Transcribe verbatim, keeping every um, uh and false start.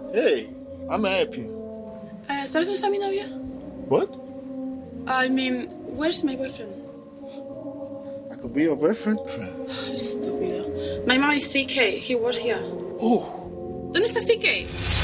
Hey, I'm gonna help you. Uh, ¿Sabes dónde está mi novia? What? I mean, where's my boyfriend? I could be your boyfriend? Estúpido. My mom is C K. He works here. Oh. ¿Dónde está C K?